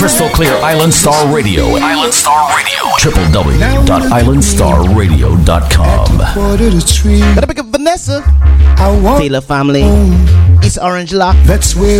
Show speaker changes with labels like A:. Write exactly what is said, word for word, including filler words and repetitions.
A: Crystal clear Island Star Radio. Island Star Radio. w w w dot island star radio dot com.
B: Gotta pick up Vanessa. Taylor family. East Orange Lock.
C: That's where